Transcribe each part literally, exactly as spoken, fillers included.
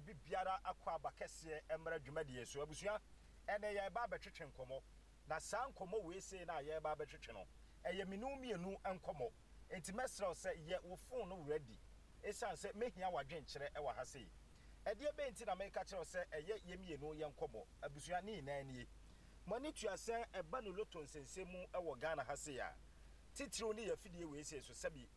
obi biara akwa abakese emra dwumadie so abusua ene ye ba betwetwe nkomo na saa nkomo we sei na ye ba betwetwe no eye minu mienu enkomo enti mesra se ye wo phone no ready esan se mehia wadwen kire e wa ha sei ede be enti na meka kire se eye ye mienu ye nkomo abusua ni na nie mani tuase eba no loto nsensemu e wo Ghana ha sei a titiro ni ya fidie we sei so sabi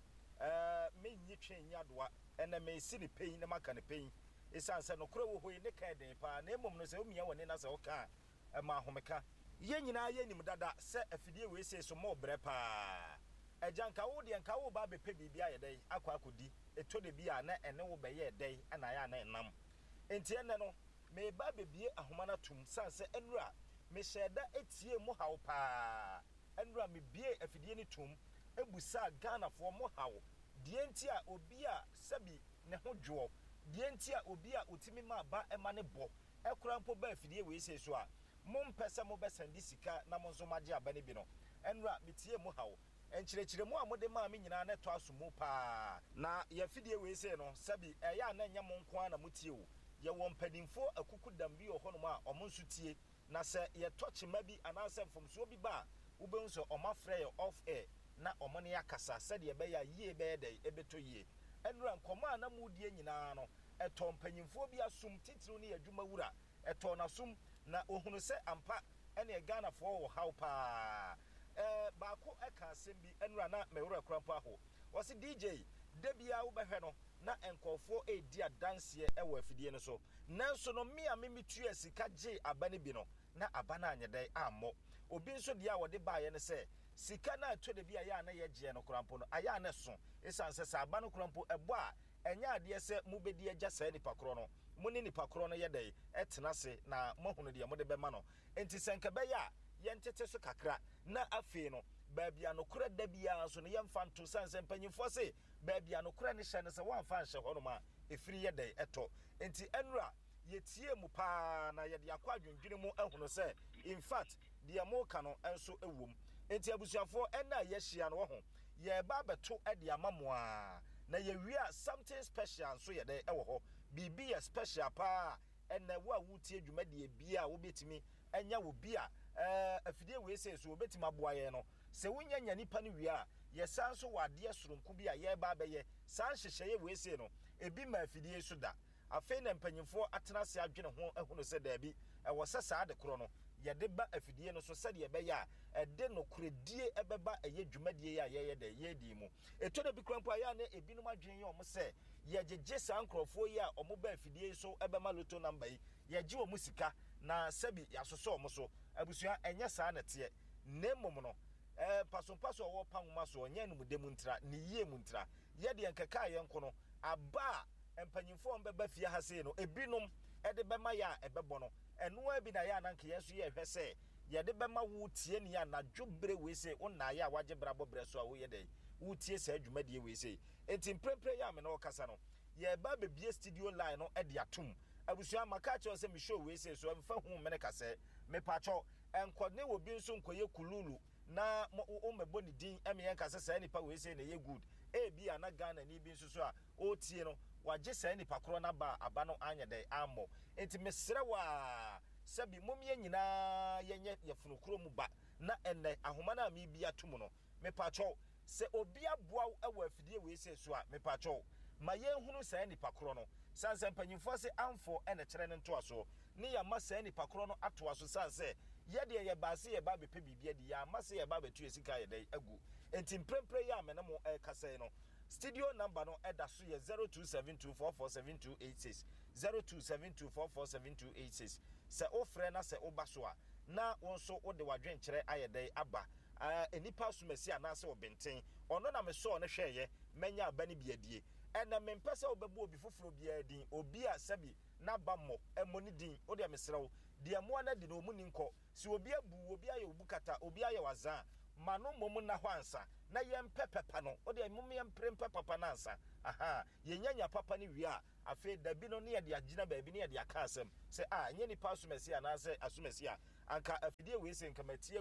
eh menyi twen nyadoa ene me si ni pein na maka ni pein esan se no kro wo hoyi ne ka den pa na emom no se omia woni na se wo ka e ma homeka ye nyina ye nim dada se afidie we sei so mo bre pa ejanka wo de nka wo ba be pe bibia ye dai akwa akodi eto de bia na ene wo be ye dai ana ya na enam enti ene no me ba be bie ahoma na tum san se enura me sheda etie mo hawo pa enura me bie afidie ni tum ebusa Ghana fo mo hawo die enti a obi a sabi ne ho dwo die enti a obi a otimi ma ba ema ne bo ekura mpo ba afidie we sei so a mo mpese mo besandi sika na mo nso magye aba ne bi no enura metie mo hawo enchirechire mo amode ma me nyina na to asomu pa na ya fidie we sei no sabi eya na nya mo nko na mutie wo ye wo mpadinfo akuku dambi ohono ma omo nso tie na se ye toche mabi ananse mfomso bi ba ubenso omafre off air na omo ne yakasa se de be ya yie be dey ebeto yie enura nkoma na mudie nyina no eto mpanyimfo bi asum titiro ne adwuma wura eto na sum na ohunu se ampa ene Ghana fo wo haw pa eh baako eka asem bi enura na mewura krampo aho wose D J debia wo behwe no na enkofo edi adanse e wo afidie no so nanso no me a memetu asika gye abane bi no na abana anyedai ammo obi nso dia wode baaye ne se sika na to de bia ya na ye gye no krampo no aya na so esanse sa abano krampo ebo a enya ade se mubedi agya sa nipa kro no muni nipa kro no yedai etena se na mohunu de mode bema no enti senka be ya ye ntete so kakra na afi no baabia no kura da bia so ne yemfa nto sanse mpanyimfo se baabia no kura ne hye ne se wanfa nhye hono ma efiri yedai eto enti enura yetie mu pa na yede akwa adwendwene mu ehunu se in fact de amoka no enso ewom enti abusuafo ena ye hia no ho ye ba beto ede amamoa na ye wia something special so ye de ewo ho bibi ye special pa ena wo a wutie adwumade bia wo betimi enya wo bia eh afidie we se so obetimi aboa ye no se wonya nya nipa ne wia ye san so wade soronko bia ye ba be ye san hyehye we se no ebi ma afidie so da afi na mpanyimfo atena se adwene ho ehunu se da bi ewo se saa de kro no ye de ba afidie no so se de be ya ede no kredie ebeba eye dwumadie ya ye ye de ye di mu eto de bi krampo aya na ebinum adwene ye omo se ye gege saa nkrofo yi a omo ba afidie so ebema loto number yi ye gi omo sika na sabi yasoso omo so abusua enye saa na te nemom no eh paso paso wo panwoma so onye no mudemu ntra ne yie mu ntra ye de nkeka ye nko no aba empanyimfo mbeba fie ha sei no ebinom ede bema ya ebebo no eno abi na ya na nke yeso ye hwese ye de bema wo tie ne ya na dwobre we sei wona ya waje brabo bre so a wo ye de wo tie sa adwumadie we sei enti mprempre ya me na okasa no ye ba bebie studio line no ede atum abusua maka cho se me show we sei so mfa hu me ne kase me pacho enkone wo bi nso nkoye kululu na o mebo ni din eme yen kase sa nipa we sei na ye good e bi ana Ghana ni bi nso so a o tie no waje sa nipa kro na ba aba no anya dai ammo enti mesre wa sabi momye nyina yenye yefunu kro mu ba na enne ahoma na mi bia tum no me pacho se obi aboa ewa afidie we sei so a me pacho ma yenhunu sa nipa kro no sanse mpanyimfo se amfo ene kire ne nto aso ne ya ma sa nipa kro no ato aso sanse ye de ye ba se ye ba be pe bibia de ya ma se ye ba betu esika ye dai agu enti mprempre ya me ne mo e kasa no studio number no eda so ye zero two seven two four four seven two eight six zero two seven two four four seven two eight six se ofre na se obaso a na wonso wo de wadwen kire ayedai aba ah enipa sumasi anase obenten ono na me so ne hweye menya abani biadie ena me mpese obebu obi foforo bia din obi a sabi na bammo emoni din o de mesrew de mo na de no mu ninko si obi abu obi aye obukata obi aye waza mano momu na hwansa na yempepepa no o de mum yemprempe papa nansa aha yenyanya papa ni wi a afi dabi no ne ye de agina baabi ne ye de aka asem se ah nye ni paso mesi ana se asumesi a anka afidie we se nka mati agu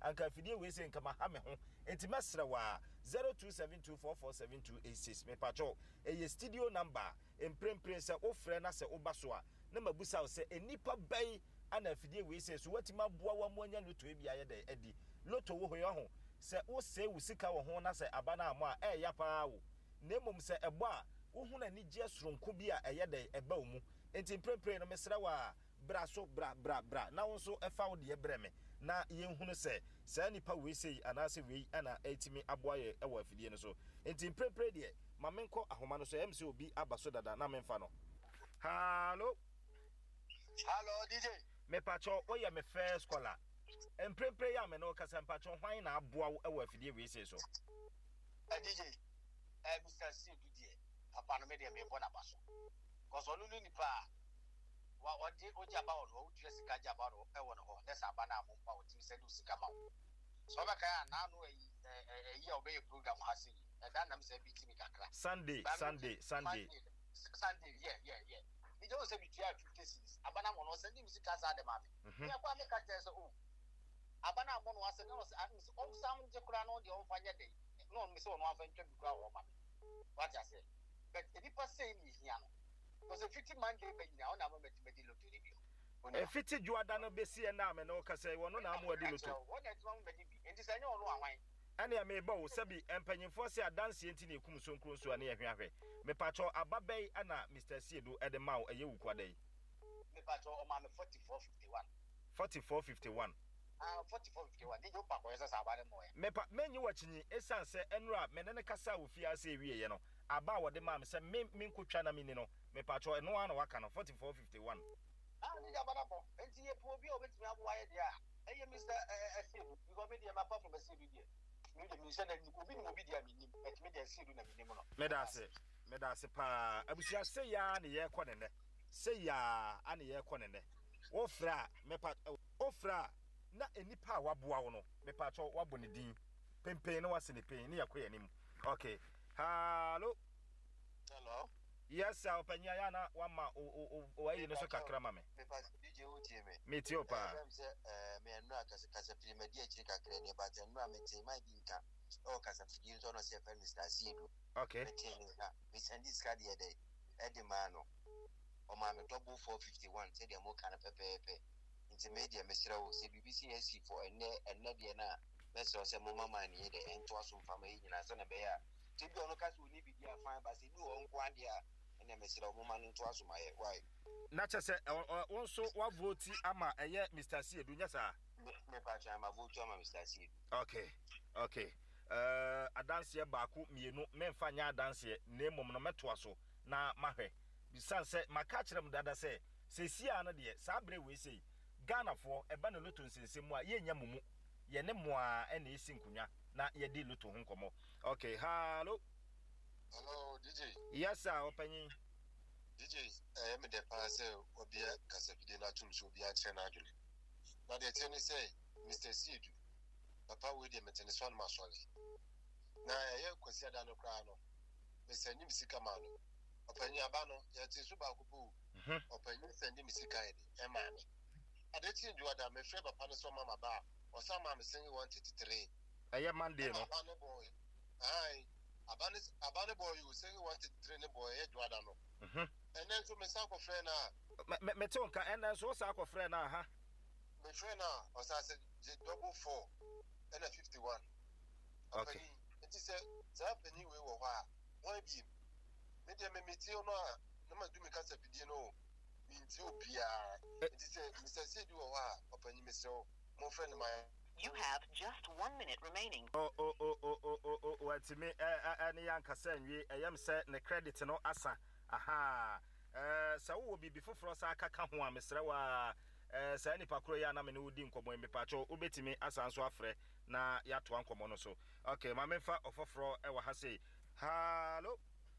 anka afidie we say nka ma ha me ho enti mesra wa zero two seven two four four seven two eight six me pacho eye studio number emprempren se ofre na se obaso a na mabusa wo se enipa bai ana afidie we say so watima boa wa mo anya loto e bia ye de edi loto wo ho yo ho se wo se wo sika wo ho na se abana amo a e ya pa wo nemom se ebo a wo hu na ni gye soronko bi a eye de eba wo mu enti emprempren no mesra wa bra so bra bra bra na wo so efa wo de bre me na yenhunu se sa nipa we sei anase we ana etimi aboaye ewa afidie no so enti prepare de ma menko ahoma no so em se obi abaso dada na menfa no hallo hallo D J me pacho oye me first caller em prepare ya me no kasa pacho hwan na aboa wo ewa afidie we sei so eh D J eh Mister C Dudie papa no me de me bo na baso cause olulu nipa wa odi oji aba ono o tire sika ji aba no e wono ho na sa aba na mo pa o timi se du sika ma so ba ka na no e e obey program hasi e da na me se bi timi kakra Sunday Sunday Sunday Sunday yeah yeah yeah e jo se bi tria fifty cities aba na mo no se ni sika sa de ma me ya kwa me ka tese o aba na mo no ase no se o sam je kura no de o fanya de no me se o no afa ntwa bi kura o ma me what I say but e di pa say ni hia no because a fifty man day be now na mo meti meti loto ni bi e fifty juada no besi e na me no ka say wono na amo adi loto wona ti mo meti bi enti say nya ono anwan ane ya me ba wo sabi empanyimfo se adanse enti na ekum so nkro so ane ehwe ahwe me pacho ababai ana Mister Siedu ede ma wo eye wukwa dai me pacho o ma me forty-four fifty-one forty-four fifty-one ah forty-four fifty-one di jo pa ko yesa sabare mo ya me pa menyi wachinyi esanse enura me ne kasa wo fia se ewie ye no aba wo de ma me se me nkotwa na me ni no me pacho eno ana waka no forty-four fifty-one ah ni ja bana po enti ye po bi obetimi abo aye dia eye Mister Siedu because me dia ma pa from Siedu dia me de me se na ni obi ni obi dia me ni et me dia Siedu na me ni mo no me da se me da se pa abusia se ya ne ye kɔ ne ne se ya ane ye kɔ ne ne wo fra me pa wo fra na enipa waboa wo no me pacho wabo ne din pempen na wase ne pen ne yakoye nim okay hallo hello yes sir opanya ya na wama o o ayi ne so kakra ma me me pa D J o tie me me ti opa em se eh me enu akase kase fili me di akiri kakra ne ba enu a me ti mai bi nka o kase fili so no se fa Mister Siedu okay me ti nka me send this card here dey e de ma no o ma me double four fifty-one say dem mo kana pepepe intermedia me sira wo se B B C S for enne enne de na me so se mo mama ni de ento aso mfama yi nyina so na be ya ti bi ono kase oni bi dia fan ba se du o nko ade a enne me sira mo ma no ento aso ma ye why na che se won so wa vote ama eye Mister Siedu nya sa me pa cha ma vote ama Mister Siedu okay okay uh adanse baako mienu memfa nya adanse na emom no meto aso na mahwe bisanse maka kyerem dada se sesia no de sa bre we sei Ghana for eba no loto nsensemu a ye nya mumu ye ne moa e na esi nkunya na ye di loto ho nkomo okay hallo hello D J yes sir opanyin D J eh me de pa se obi kasafide na tun so obi a kire na adwele na de tell me say Mister Siedu papa we de metene so na masole na ye kwasi ada no kra no me se nyim sika ma no opanyin aba no ye ti so ba kupu mhm opanyin se nyim sika ye e ma me ade ti njuada me frɛ papa no so mama ba o sa ma me sen one thirty-three eye Monday no abane boy ai abane abane boy you say one thirty-three ne boy e juada no mhm and then so me sa ko frɛ na me me te onka en so sa akɔ frɛ na ha me frɛ na o sa say double four and fifty-one okay it is a za penny we wo ha won bi me de me meti no a na ma du me kasa bidie no minti obia it is a Mister Siedu wo ha opanyi me se mo frɛ ne my You have just one minute remaining. oh oh oh oh oh oh oh what me eh ani yankasa nwie eyam se ne credit no asa aha eh sa wo bibi foforo sa akaka ho a mesre wa eh sa ni pakro ya na me ne wodi nkomo me pacho obetimi asa nso afre na ya to ankomo no so okay ma memfa ofoforo e wa ha sei hallo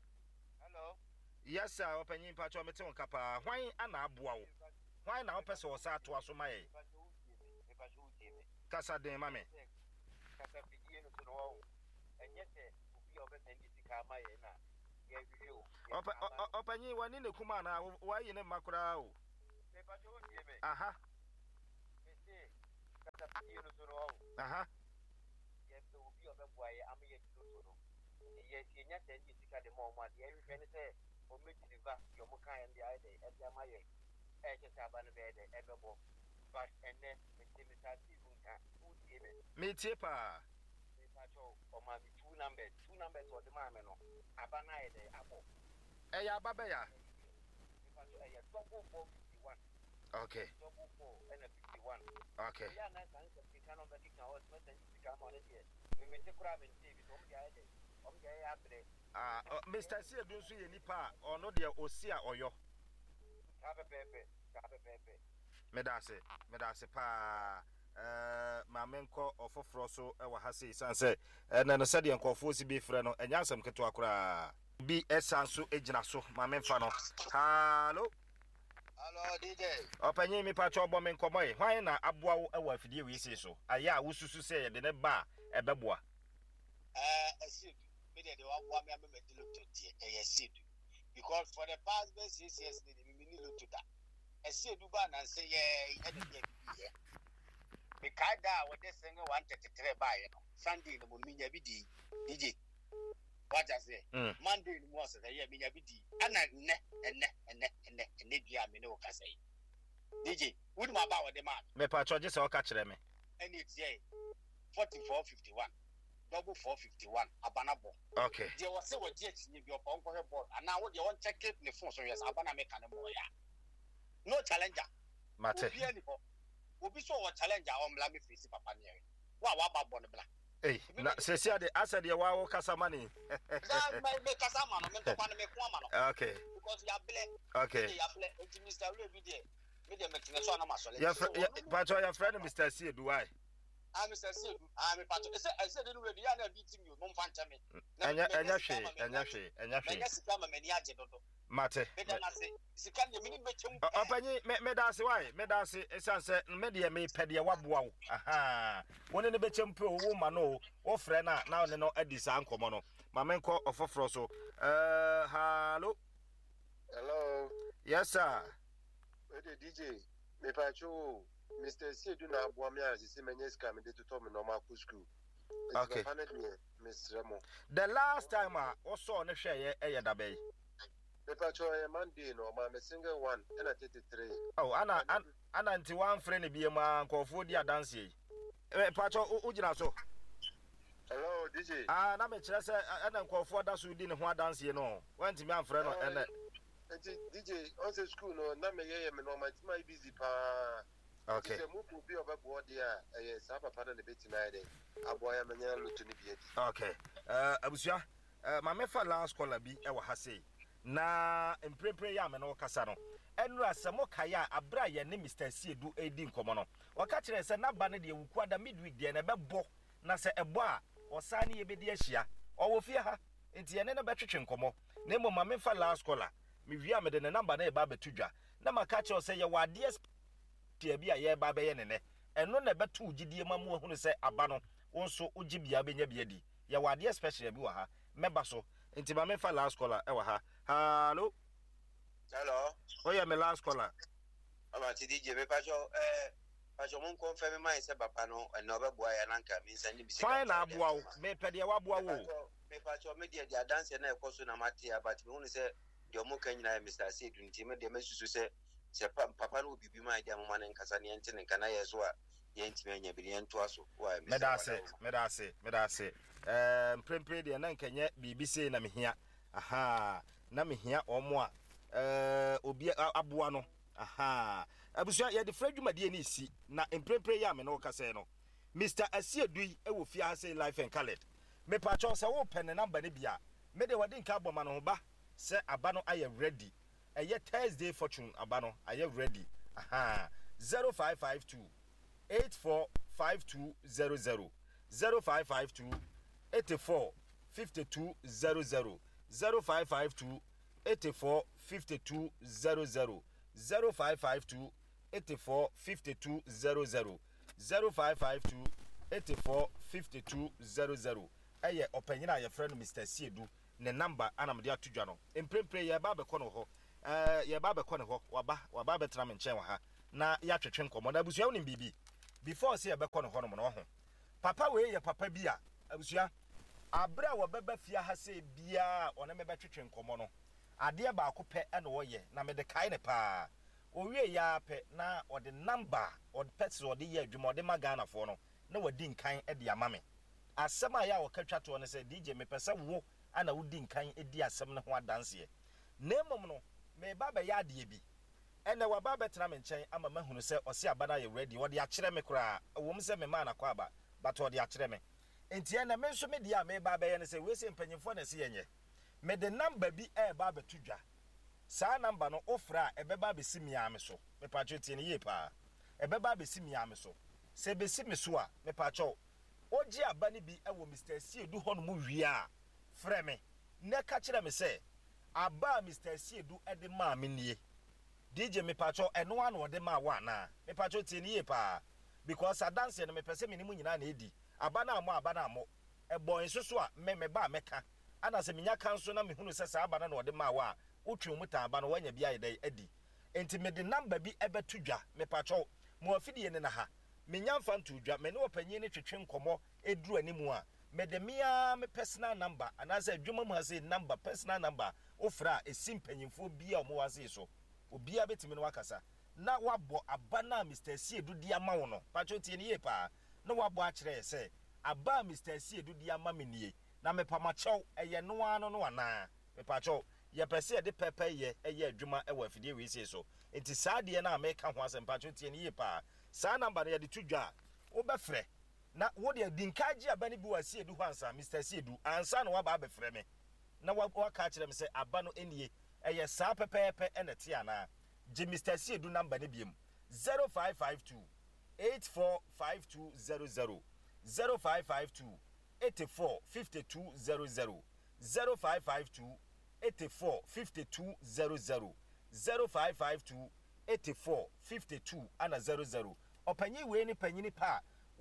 hello yes sir opanyin pacho mete on kapa hwan ana aboa wo hwan na opese wo sa to aso maye kasa den mame kasa bidie no so no enye se obi obesendi sika ma ye na ye hwehwe o opanyin wani ne kuma na wa yi ne makura o me pa so o die me aha WhatsApp you no so no. Aha. Yes, so be of a boy, I'm here to do so. Yes, you not then you see the more money. Every friend say, or make the back your Moka and the idea at the Maya. I just have an bed ever more. But and then Mister who gave it. Me tipa. Or my two numbers, two numbers for the man. Abana the apple. Eh ya baba ya. Double four fifty one. Okay. Double four and a fifty one. Okay. Yeah, nice and we can on the kick now. It's not to come on it yet. We may take crab and T V. Don't get it. Don't get it. Ah, Mister C do so ye nipa or no dia osia oyo. Have a pepe. Have a pepe. Medase, medase pa eh mamenko ofoforo so e wa hase sanse eh na no sade enkofo si bi frɛ no enya asem keto akora bi esanso egina so mamemfa no. Hallo. Hello D J. Opanyi mi pa cho obo men komoy hwan na aboa wo e wa afidie wi si so aya wususu se ye de ne ba ebeboa. Eh asid me de wa boa me am me de look to die eh asid because for the past six years they me need look to that. Asid du ba na say ye e de be ye. Me kai da we de sing one thirty-three ba ye no. Sunday no mo minya bi di D J. What I say? Mm. Monday no mo say ye minya bi di. Ana nne enne enne enne enne bia me no ka say. D J, would my ba we de man. Me pa cho je se o ka kire me. And it's here forty-four fifty-one. Double four fifty-one. Abanabo. Okay. There was a jet in your uncle board, and now they want check it in the phone. So, yes, Abana make an emoya. No challenger. Mate. Will be so a challenger on Lamy Face Papa near. Wow, about Bonabla. Hey, na se sia de asa de wa wo kasa mani. That might make us a man, and make one man. Okay. Because you are black. Okay. You are black. Mister Ruby there. Medium making a son of muscle. Ya pa cho ya friend Mister C do why? I'm Mister C. I'm a part of I said, already, I am beating you, Mom Fantami. Anya anya hwe, anya hwe, anya hwe. Yes, come a many ajadodo. Mate. Sikandi mini betum. Opanyi me me da se why? Me da se esanse me de me pede waboa wo. Aha. Woni ne bechempe wo ma no, wo frɛ na na ne no adi sa nkomo no. Ma menko ofoforo so. Eh, hello. Hello. Yes sir. Wait D J. Me pa cho Mister C do na aboa me as say menye ska me de to to me normal school. Okay. Miss Remo. The last time I also ne hwe ye e da bay. Me pa cho e Monday no ma me single one and thirty-three. Oh, ana ana ninety-one friend e bi ma nkofo di adanse yi. Eh pa cho ugina so. Hello D J. Ah, na me kire se ana nkofo da so di ne ho adanse no. Wanti me amfre no ene. D J on the school no na me ye me no ma ti my busy pa. Okay. Okay. Uh, Abusia, uh, my mefa last caller bi e wa ha sei. Na emprepre ya me no kasa no. Enu asemo kaya abra ye ne Mister C edu edi nkomo no. Waka kire se na ba ne de wuku ada midweek de na bebo na se ebo a osani ye bedi ahia. Owo fie ha. Enti ye ne na betwetwe nkomo. Na mo ma mefa last caller. Me wi am de ne number na e ba betudwa. Na maka kire se ye wa D S tia bi a ye ba be ye ne ne eno na beto ugidie mamu ahunu se aba no wonso ugibia benya bia di ye wade special bi wa ha meba so enti ba me fa last caller e wa ha. Hello. Hello. Oh yeah, me last caller. Aba ti D J me pa cho eh pa cho mon confirm mai se papa no e no be boa ya nanka mi send mi fine na aboa wo me pede wa aboa wo me pa cho me dia dia dance na e koso na mate about me hunu se de omo kan nyina Mister C du nti me de me susu se se papa no bibi ma dia mama ne nkasa ne ente ne kana yeso a ye ntime anya bi ne nto aso wa me da se me da se me da se eh prempre de na nkanye bibi se na mehia aha na mehia omo a eh obi aboa no aha abusia ye de fradwumade ne si na emprempre ya me no kasa no Mister Asiedui e wo fie ha say life and colored me pa cho se wo pen number ne bia me de wade nka boma no ba se aba no aye ready eye Thursday fortune abano are you ready? Aha. zero five five two eight four five two zero zero zero five five two eight four five two zero zero zero five five two eight four five two zero zero zero five five two eight four five two zero zero zero five five two eight four five two zero zero. Eye opanyina your friend Mister Siedu ne number anamde atudwa no emprempre ye ba be kono ho. Eh ye ba be kɔ ne ho waba waba betra me nkyɛn wa ha na ya twetwe nkomo na busu ya wonim bibi before say ebe kono hono no ho papa we ye papa bi a abusua abra wo beba fia ha say bia one me betwetwe nkomo no ade ba akopɛ ene wo ye na me de kai ne pa owie ya pɛ na ode number ode pets ode ye adwuma ode magana fo no na wadi nkan e de ama me asɛm a ya wo katwa to no say D J me pese wo ana wodi nkan e di asɛm ne ho adanse nemom no me baba ya ade bi ene wa baba tena me nkyɛn ama mahunu sɛ ɔse aba na ye ready wode akyerɛ me kora wom sɛ me ma na kwa aba but wode akyerɛ me enti ene me nso me dia me baba ye ne sɛ we se mpanyimfo na se yenye me de number bi e baba tudwa saa number no ofra ebeba be si miame so me pa cho tie ne ye pa ebeba be si miame so se be si me so a me pa cho oji aba ne bi e wo Mister Siedu ho no mu wi a frɛ me ne ka kyerɛ me sɛ aba Mister Siedu e de ma me nie D J me pa cho eno ano ode ma wa na me pa cho tie ne ye pa because adanse no me pese me ni mu nyina na edi aba na amo aba na amo e boy nso so a me me ba meka ana se menya kanso na me hunu sɛ saa aba na ode ma wa utwe mu ta aba no wanya bia yedai edi enti me de number bi ebetu dwa me pa cho mo afidie ne na ha menya mfa ntu dwa me ne opanyin ne twetwe nkomo eduru animu a me de mia me personal number ana se adwuma mu ha se number personal number ofra esim panyimfo bia omo wase so obia betimi no wakasa na wabo aba na Mister Siedu di ama wo no pacho tie ne ye pa na wabo a kire se aba Mister Siedu di ama me nie na me pa ma chew eye no ano no ana me pacho ye pese de pepe ye eye adwuma e wa fidie we sie so enti saa de na me ka ho asem pacho tie ne ye pa saa number ye de tudwa wo be frɛ na wo de dinkaji aba ne bi wa Siedu ho ansa Mister Siedu ansa no waba be frɛ me na wa ka kire me se aba no enie eye saa pepepe enete ana G Mister Siedu number ne biem zero five five two eight four five two zero zero zero five five two eight four five two zero zero zero five five two eight four five two zero zero zero five five two eight four five two ana zero zero opanyi we ni panyini pa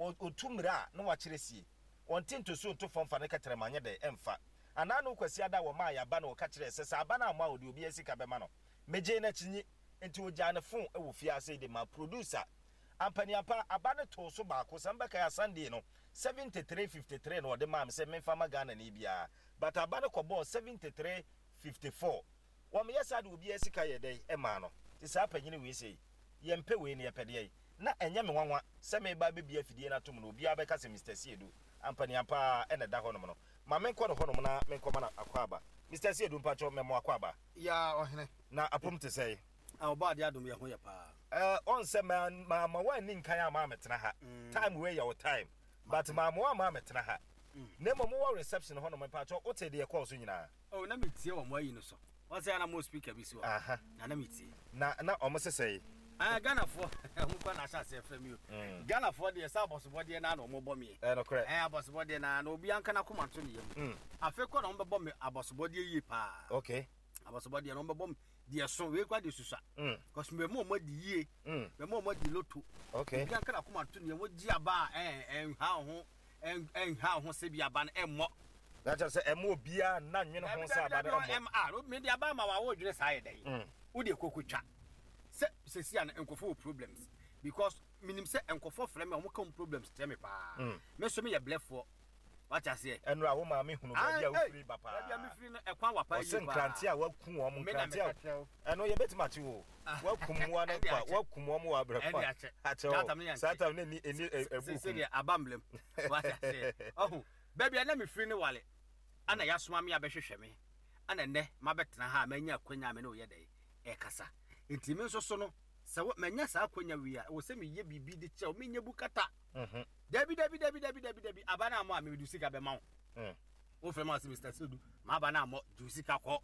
otumra na wa kyerɛsie wontin to so to fomfa ne katremanya de emfa ana no kwasi ada wo ma ya ba na wo ka kyerɛ sɛ aba na ma wo de obi asika be ma no meje na kyinyi enti wo gya ne fon e wo fia sɛ de ma producer ampani apa aba ne to so ba ko samba ka ya Sunday no seventy-three fifty-three no de ma me sɛ memfa magana ne bia but aba ne kɔbɔ seventy-three fifty-four wo me yesa de obi asika ye dai e ma no ti sa panyini we sei ye mpe we ne ye pede ye na enye me nwanwa sɛ me ba be bia fidie na tom no obi abɛka sɛ Mister Siedu ampani apa e na da hɔ no no ma men kɔ no hɔ no na men kɔ ma na akwaba Mister Siedu mpa cho me mo akwaba ya ohene na apom te sɛ a oba de adom ye ho ye pa eh on sɛ ma ma ma wa ni nkan ama metena ha time we your time but ma mo ama metena ha na mo mo reception hɔ no mpa cho o te de ye call so nyina oh na metie wo mo ayi no so won say na mo speaker bi si wo aha na na metie na na o mo sesɛ ah Ghana fo mo kwa na sha se fra mi o Ghana fo de sa boss body na na mo bɔ me eh no correct eh boss body na na obi anka na koma to ne yam afi ko na mo bɔ me aboss body yi pa okay aboss body na mo bɔ me de so we kwa de susa cause me mo mo di yie me mo mo di loto okay obi anka na koma to ne yam wo gi aba eh eh ha ho en ha ho se bi aba na emmo na cha sɛ emo bia na nwene ho sɛ aba na em ah me de aba ma wa wo dwere sa ye dai wo de kokotwa se se si an enkofo problems because minim se enkofo frɛ me o mo come problems tell me pa me so me ye blefo what I say enu a wo ma me hunu ba dia wo free ba pa bia me free no ekwa wa pa yi ba o nkrante a waku wo mo nkrante a enu ye betima che wo waku mo na kwa waku mo mo wa bra kwa ache sata ne ni eni ebu se se abamblem what I say oh baby na me free no wale ana ya soma me abɛhwehwɛ me ana nne ma betena ha manya akwanya me no ye dai e kasa enti me nso so no se manya sa akwanya wi a wo se me ye bibi de che o me nya bukata mhm dabi dabi dabi dabi dabi dabi abana mo a me du sika be ma wo mhm wo frɛ ma se Mister Siedu ma abana mo du sika kɔ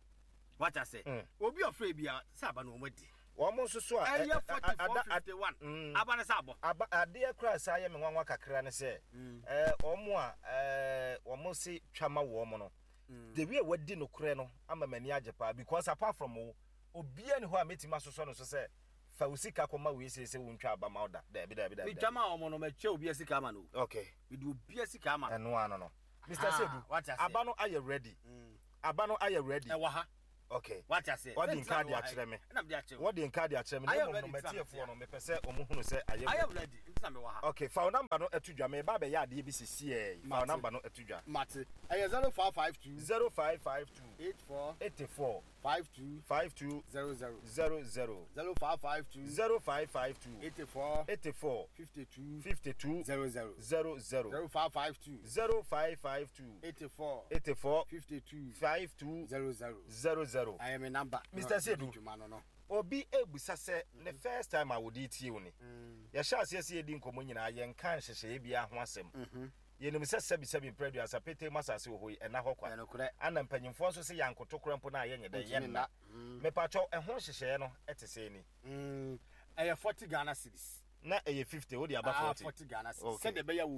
what I say obi ofre bia sa abana o madi wo mo nso so a forty-four fifty-one abana sa abo aba ade kra sa ye me nwanwa kakra ne se eh omo a eh omo si twama wo mo no the way wadi no kure no ama mani ajepa because apart from wo obia ni ho a metima soso no so se fa usika koma we se se wontwa aba ma oda da bi da bi da bi twama omo no ma che obi asika ama no okay bi do obi asika ama eno ano no Mister Siedu aba no are ready aba no are ready e wa ha Okay. What I say? What the card ya chere me? Na me ache. What the card ya chere me? I Na am mo ready no to metiefo no me pese omo hunu se aye. I am ready. Ntina me wa ha. Okay, fa number no etudwa me ba be ya de bi sisi e. Fa number no etudwa. Mate. Eh zero five five two zero five five two eight four eight four five two five two zero zero zero zero zero five five two zero five five two eight four eight four fifty two fifty two zero zero zero zero zero five five two zero five five two eight four eight four fifty two five two zero zero. zero zero. I am a number. Mister Sedu. No, no. Obi ebusa se the first time I would eat you ni. Ya sha se se edi nkomo nyina ye nkan hyehye bia ho asem. Mhm. Ye nim se sebi sebi predu asa pete masase ho yi na hokwa. Ya no kure. Ana mpanyimfo nso se yankoto kura mpo na ye nyede ye na. Me pacho ehon hyehye no etese ni. Mm. Eh forty Ghana cedis. Na eye fifty wo di aba Ah, forty. forty Ghana cedis. Okay. Send the beya wo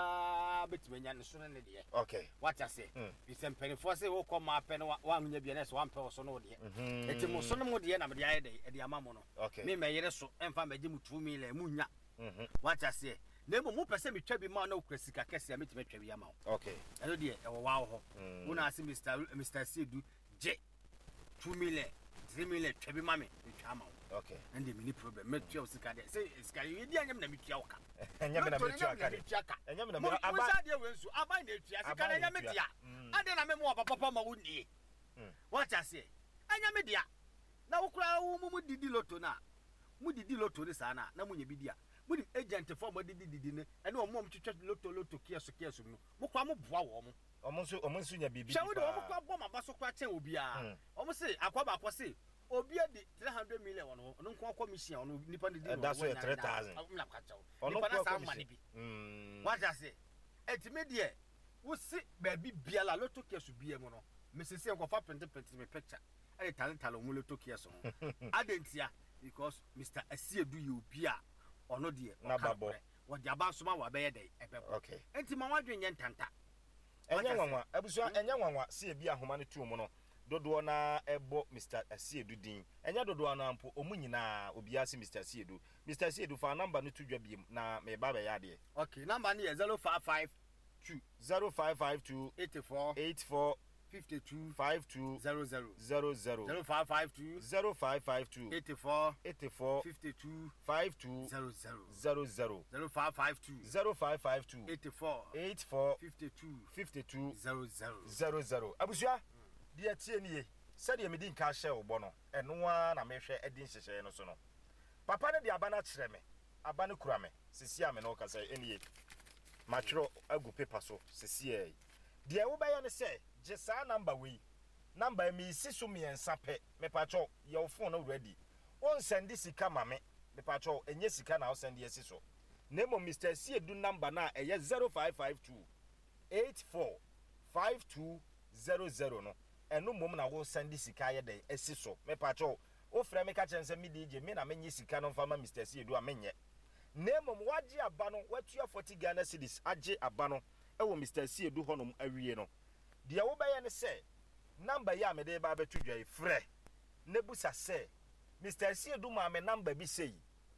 bia betimenya ne so ne de. Okay. What I say? Bi sem penifo se wo come apen wa nya bia na so wan pe wo so no de. Mhm. Eti mo so no mo de na me de aye de e de ama mo no. Okay. Me me yere so emfa meje mu two million mu nya. Mhm. What I say? Na mo mo pese me twa bi ma na okura sika kese ya metime twa bi ama wo. Okay. Eno de e wo wa ho. Wo na ase Mister Mister Sedu je two million three million twa bi ma me twa ama wo. Okay. And the mini problem me twa sika de say sika ye di anyam na me twa wo ka. Enya me na me twa ka de. Enya me na me aba. Mo sa de wensu aba na twa sika na enya me dia. Ade na me mo papa ma wo nie. What I say? Enya me dia. Na wo kura wo mu didi loto na. Mu didi loto ni sa na na mu nya bi dia. Mu di agent for mo didi didi ne. Ene o mo mo twetwe loto loto kieso kieso no. Mo kwa mo boa wo mo. Omo nso omo nso nya bibi. Shawo de o mo kwa bo ma ba so kwa chen obi a. O mo say akwa ba akwa say obi adi three hundred million ono ono nko commission ono nipa de di. That's why three thousand. I'm not catch. Ono Nipa na kwa sa commission. money bi. Mm. What I say? Etimedie wo si baby biala loto kieso bia mu no. Mesese nko fa print print me picture. I talent talent mu loto kieso no. Adentia because Mister Asiedu you obi a ono de Na babo. Wo de aba soma wa be ye dey ebebo. Okay. Enti ma wadwen nye ntanta. Enya nwanwa abusua enya nwanwa se ebi ahoma ne tu mu no dodo na ebo Mister Asiedu din enya dodo na ampo omu nyina obi ase Mister Asiedu Mister Asiedu fa number no tudwa biem na me ba be ya de. Okay, number ni zero five five two zero five five two eight four eight four fifty two five two zero zero zero zero zero five five two zero five five two eight four eight four fifty two five two zero zero zero zero zero five five two zero five five two eight four eight four fifty two fifty two zero zero zero zero. Abusua de atie nie said ye medin ka hye obo no eno a na mehwe edin hyehye no so no papa ne de aba na kire me aba ne kura me sisi ame no ka say enie matwero agu paper so sisi e de wo be ye ne say je sa number we number mi siso mi ensa pe me pacho your phone no ready on send sika ma me me pacho enye sika na o send ye siso nemo Mister Siedu number na eye zero five five two eight four five two zero zero no eno mom na wo send sika ye dey esiso me pacho o frɛ me ka chense me D J me na menye sika no fama Mister Siedu a menye nemo waji aba no watua forty Ghana cedis age aba no e wo Mister Siedu honom awie no de wo bɛyɛ ne sɛ number ya me de ba betu dwa frɛ nebusa sɛ Mister Siedu ma me number bi sei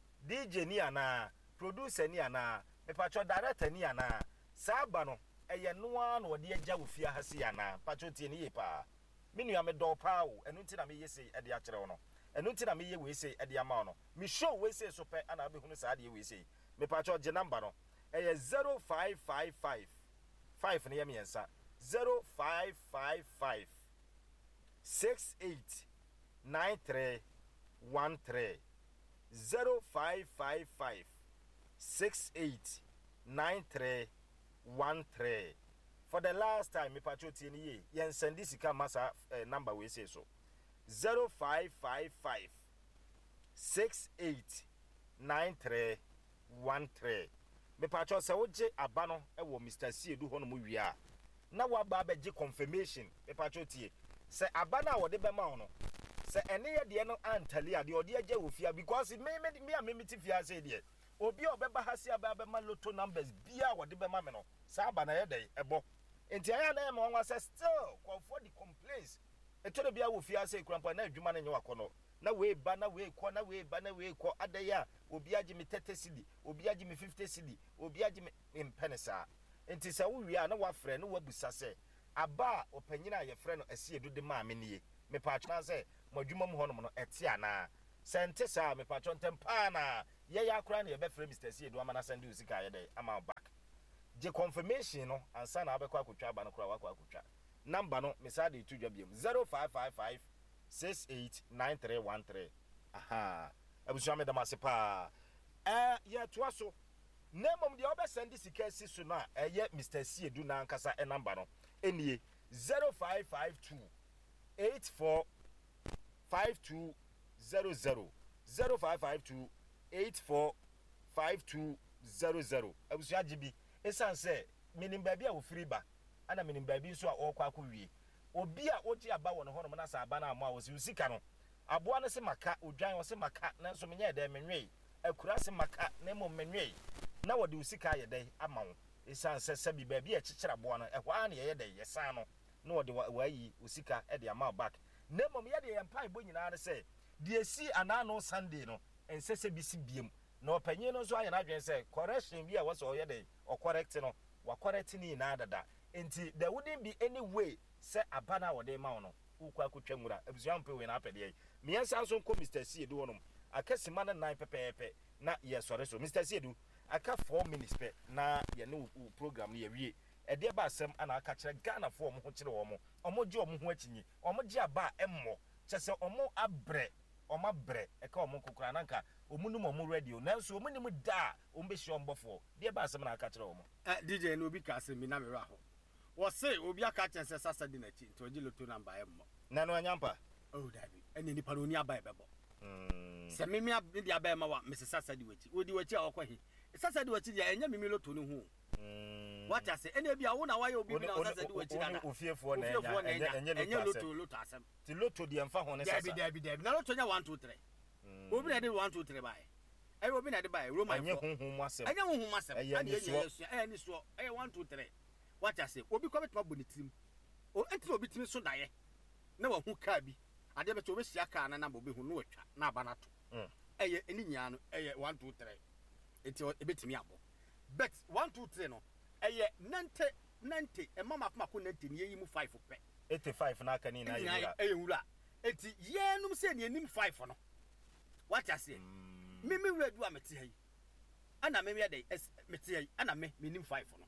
D J ni ana producer ni ana me pacho director ni ana sa aba no eye noa na ode agya wo fia ha si ana pacho tie ni ye pa me nua me do pa wo enu nti na me yese ede a kyerɛ wo no enu nti na me ye we sei ede ama no me show we sei so pe ana be hunu sa de we sei me pacho je number no eye zero five five five five ne ye me yensa zero five five five six eight nine three one three zero five five five six eight nine three one three. For the last time, me pacho tieni ye yen sendi sika masa uh, number we say so zero five five five six eight nine three one three. Me pacho se oje abano e wo Mister Siedu hono mu wia na wa ba ba je confirmation me pacho tie se abana wo de be ma no se ene ye de no antali ade ode agya wo fia because me me me a me meti fia se de obi obeba ha se aba be ma lotto numbers bia wo de be ma me no sa abana ye de ebo enti aya na ma won say still call for the complaints etore bia wo fia se kurampa na adwuma na nye wakono na we ba na we ko na we ba na we ko adaya obi agi me thirty cedi obi agi me fifty cedi obi agi me impenisa enti se wo wi a na wa frɛ no wabusa se aba opanyina ye frɛ no Asiedu de ma me nie me patch na say modwuma mu hono no ete ana sente sa me patch ntem pa na ye ya akra na ye be frame Mister C Edu amana send usika ye dey ama back je confirmation no ansa na abekwa akotwa aba no kra wakwa akotwa number no me sa dey to dwa biem zero five five five six eight nine three one three aha abusu me da masepa eh ye to aso nemom de obe send sika si so na eye Mister C Edu na ankasa e number no enie zero five five two eight four five two zero zero zero five five two eight four five two zero zero abusu agibi esan se minim baabi a wo free ba ana minim baabi nso a okwa akɔwie obi a oji aba wɔ no ho no na sa aba na ama wo si usika no aboa no se maka odwan wo se maka na nso menye de menwe akura se maka na mo menwe na wo de usika ye dai ama wo esan se sabi baabi a kyekyere aboa no ɛhɔ a na ye dai yesan no na wo de wayi usika e de ama back na mom ye de yempa ibo nyina ne se de esi anano Sunday no ensese bi si biem na opanyin no so aye na adwen se correction bi a wo so ye dai o correct no wa correct ni na dada enti there wouldn't be any way say abana wo de ma no ukwa akotwa ngura abusuan pe we na apede yi me yansa so nko Mister C Edu wonom akasima na nine pepepe na ye sore so Mister C Edu aka four minutes pe na ye no program ye wie e de ba asem ana aka kire Ghana fo omo ho kire wo mo omo je omo ho akinyi omo je aba emmo chese omo abre omo abre e ka omo kokura na nka omu num omo radio nanso omu nim da omo be shi ombofo de ba asem na aka kire wo mo eh D J no obi ka asem mi na me ra ho wo say obi aka chense sasa di na chi to oji loto number emmo na no anyampa oh dabi eni nipa no ni aba e bebo mm se mimi di aba e ma wa Missus Sasa di wachi odi wachi a okwa hi Sasa di wachi ya enya mimi loto no hu mm what I say eni bia wo na wa ye obi bi na Sasa di wachi na ofiefo na enya enya enya loto loto asem ti loto di emfa ho ne sasa dabi dabi dabi na loto nya one two three obi na de one two three bae eh obi na de bae Roma enya hunhum asem enya hunhum asem enya ni so eh ni so eh one two three what I say obi kwa betuma bonitim o enti obi timi so daye na wa hu ka bi ade be to obi sia ka na na obi hu no watwa na aba na to eye eni nya no eye one two three enti ebetimi abo bet one two three no eye ninety ninety e mama fa ko ninety ni yeyi mu five pe eighty-five na aka ni na yura eye wura enti yenum se ni enim five no what I say mimi redu amete hayi ana memi ade mete hayi ana me menim five no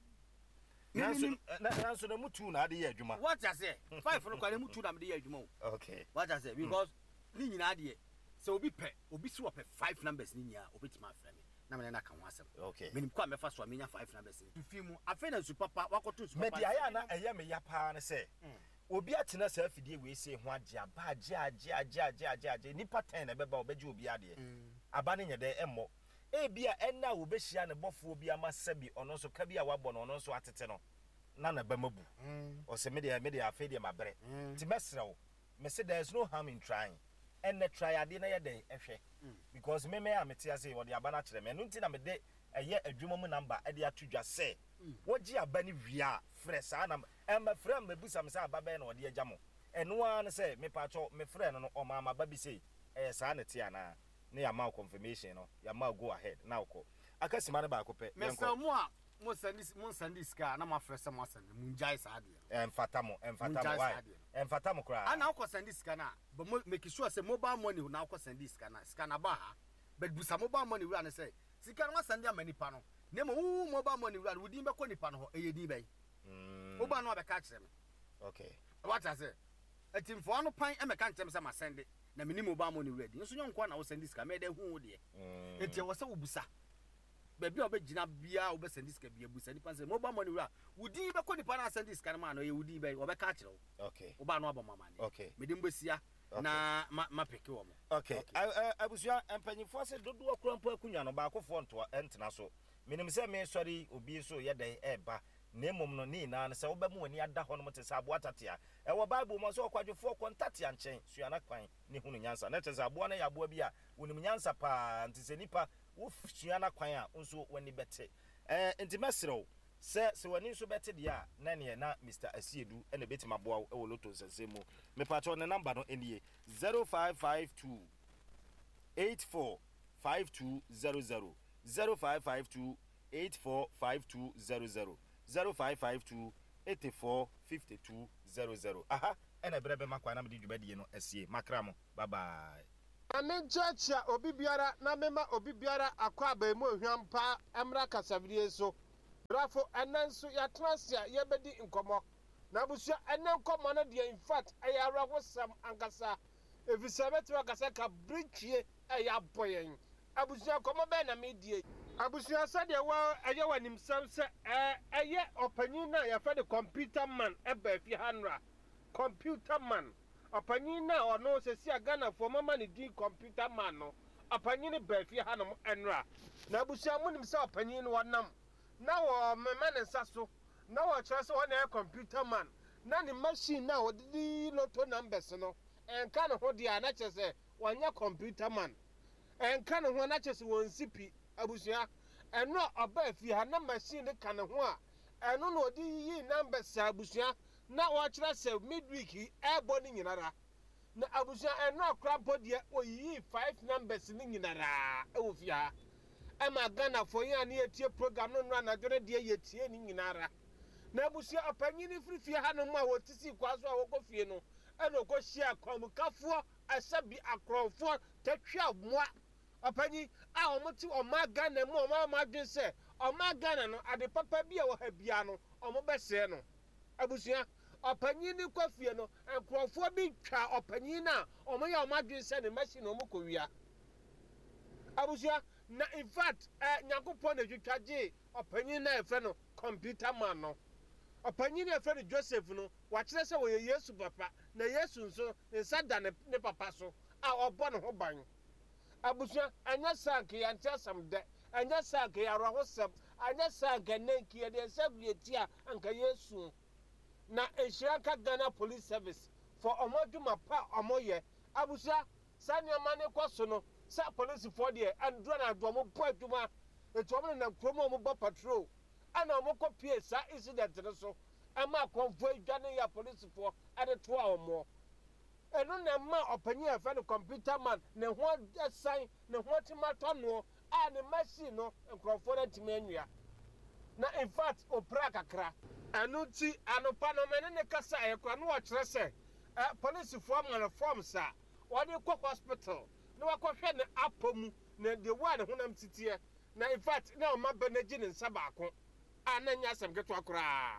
nanso nanso na mutu na ade ye adwuma what I say five no kwale mutu na me de ye adwuma okay what I say because ni nyina ade so obi pe obi si wo pe five numbers ni nyia obi tima afra me na me na ka ho asem okay menim kwa me fa so amenya five numbers ni fi mu afa na su papa wakoto su papa me dia ya na eye me ya pa na se obi atena sa afidie we se ho age aba age age age age age age ni pattern na beba obeje obi ade aba ne nyede emmo e bia enna wo behia ne bofo obi amasabi ono so ka bia wabɔ no ono so atete no na na bamabu o se me dia me dia afa dia mabre ti mesrew me se there is no harm in trying and the try ade na ye den ehwe because me me amete ase wo dia aba na kire me no nti na me de eye adwuma mu number e dia tudwa se woji aba ni wia fresa na emma frem me busa me se aba be na wo dia gyamo eno an se me pa cho me frɛ no no o ma ma ba bi se eh sa na ti ana ne ya ma confirmation no ya ma go ahead na uko akasima ne ba ko pe me se mo a mo send mo send ska na ma fresa mo send mo njai sa ade emfata mo emfata mo why emfata mo kra ana uko send ska na but make sure say mobile money na uko send ska na ska na ba ha but busa mobile money we an say sika na send am nipa no na mo mobile money we an wudi be ko nipa no ho eye di bai mm oba no be ka kire me okay what I say etimfo anu pan e me ka ntem say ma send na mini mobile money ready nso nyon na wo send sika me de hu de enti wo se wo busa ba bia obegina bia obe send sika bia busa nipa say mobile money ra wudi be ko nipa na send sika na no ye wudi be wo be ka kire wo okay oba no aba mama ne okay me de mbesia na ma ma peke wo mo okay abusua empanyifo se dodo akrampo akunya no ba akofo nto entena so minim se me sori obi so ye den eba na mom no ni na se wo ba mu ani ada ho no mte se abo atatia e wo bible mo so kwadwefo kontatia nchen suana kwan ni hunu nyansa na che se abo na ya abo bi a wonim nyansa pa nti se nipa wo suana kwan a nso wani bete eh nti mesrew se se wani nso bete dia na ne na Mister Asiedu ene betima boa e wo loto sesemu me pacho ne number no enie zero five five two eight four five two zero zero zero five five two eight four five two zero zero zero five five two eight four five two zero zero aha ɛna brɛ bɛ makwa na me di dwumadi no asie makramo bye bye. Ame chacha obi biara na mema obi biara akwa abemu ohwampa emra kasavrie so. Brafo enanso ya transia ye bedi nkomo. Na busua enen nkomo no de in fact ayara wosam ankasa. Efisa betu akasa ka bridge eya boyen. Abusua komo be na medie. Abusua sade wa eye wanim sam se eh eye opanyin na ya fa de computer man eba fi hanra. Computer man. Apanyin na ono sesi agana for mama ni di computer man no apanyin ba fi hanom enra na abusia munim se apanyin no nam na wo mema ne nsaso na wo kire se wo na computer man na ni machine na wo di lotto numbers no enka ne ho dia na kire se wanya computer man enka ne ho na kire se won sipi abusia eno oba fi ha na machine ka ne ho a eno no odi yi numbers abusia na wa kire se midweek ebo ni nyinara na abusia eno akra bodie oyi five numbers ni nyinara e wo fia e ma Ghana for yan na etie program no no na dwere de yetie ni nyinara na abusia apanyini frifia ha no ma wo tisi kwaso a wo kofie no e no ko hia kwamukafo asabi akrofo tatwa moa apanyi a omuti o ma Ghana mu o ma ma dwen se o ma Ghana no ade papa bi a wo ha bia no o mo bese no abusia opanyin ni kwafie no enkrofo bi twa opanyin na omo ya omadwen se ne machine omo kowia abusia na in fact eh nyakopon na twitwaje opanyin na efe no computer man no opanyin na efe no Joseph no wa kire se wo Yesu papa na Yesu nso nsa da ne, ne papa so a obo ne ho ban abusia anya sank ya ntiasam de anya sank ya rohosam anya sank nenki ya de sabuetia anka Yesu na Eshiraka Ghana Police Service for omoduma pa omoye abusa sanya mane kwaso no sa police for there and do na do mo po aduma eto na kromo mo bo patrol ana mo kopie sa incident no so ama konfo adwane ya police for ade to omo eno na ma opanyi afa no computer man ne ho sign ne ho timato no a ne machine no nkrofo na timanua na in fact opra kakra anu ti anopa no mene ne kasa e kwa no kire se eh police form na form sa wode kɔ hospital na wakɔhwɛ ne apomu na de wa ne honam titie na in fact na o maba na gi ne nsa baako a na nya asɛm keto akora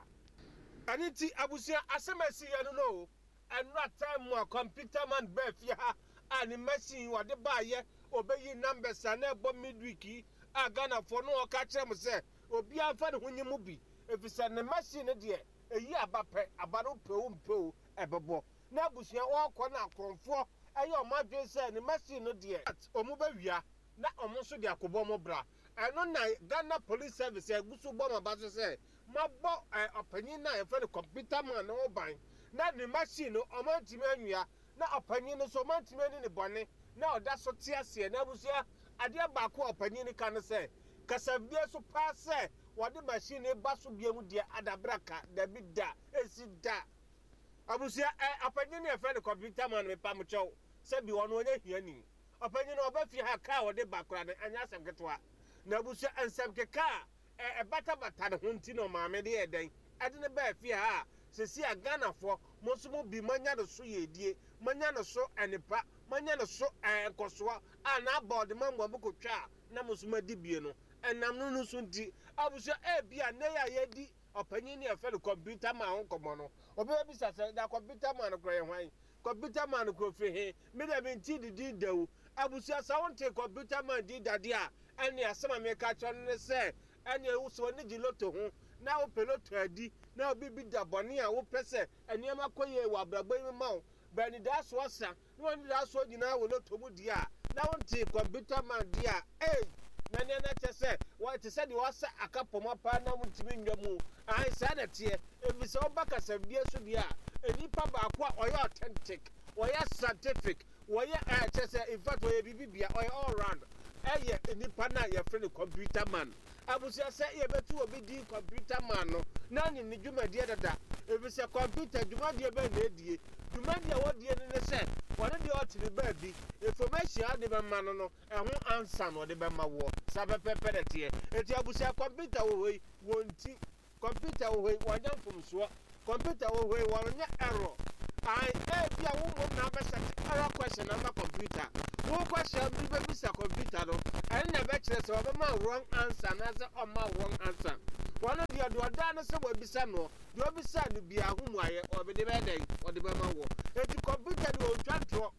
ani ti abusia asemasi ya no no anra time mo computer man ba fi ha a ne machine wode ba ye obeyi numbers na ebo midweek a Ghana for no ka kire mo se obi afa ne honyimu bi efisa ne machine de eyi abape abaro pewu mpewu ebebo na abusia wokɔ na akromfo ayi o madwen se ne machine no de omu ba wia na omu so de akobɔ mo bra eno na Ghana Police Service egusu bɔ ma ba so se mabɔ opanyin na e fe computer man no ban na ne machine no omu ntimi anwia na opanyin no so mantimi ani ne bɔne na oda so te ase na abusia ade ba ko opanyin ni kan se kasabie so pa se wade machine ba so biemu de adabraka da bi da esi da abusia eh apanyin e fe computer man me pam chow se bi wono onye hiani apanyin no ba fi ha ka wade ba kora ne anya asem ketwa na abusia ansem ke ka e bata bata ne hunti no maame de eden ade ne ba fi ha se si Ghana fo mo so mo bi manya no so yedie manya no so enipa manya no so enkoso a na board mango bukotwa na mo so madi bie no enam no no so ndi abusia e bia ne ya yedi opanyin ne efe computer man ho komo no obe bi sase da computer man kro ye hwan computer man kro fi he me da bi nti didi dawu abusia sa won te computer man di dade a ene asema me ka chon ne se ene ewu so ne di loto ho na wo peloto adi na obi bi da bone a wo pese ene ma koye wa brabo mi ma wo bani da so asa no won da so nyina wo loto mu di a na won te computer man di a eh na ne na tese wa te se di wasa akapoma pa na mutimi ndwamu ai sa na tie ebi se obaka sabie so bia enipa ba kwa oyo authentic oyo scientific oyo eh tese in fact oyo bibia oyo all round eye enipa na ye friend computer man abusia se ye betu obi di computer man no na ni ni dwumadie dada ebi se computer dwumadie be na edie dwumadie wodie ne se wone de otiri ba bi information ade be ma no no eho answer no de be ma wo sabepepe de tie eti abusia computer wo hoi wonti computer wo hoi wanyam fom so computer wo hwe won nya error ai e bia wo mo na be set error question na computer wo question bi be bisa computer no en na be kire se wo ma wrong answer na se o ma wrong answer wono dia do da no se wo bisa no do bisa no bia hu mu aye o be de be den o de be ma wo eti computer do o twatro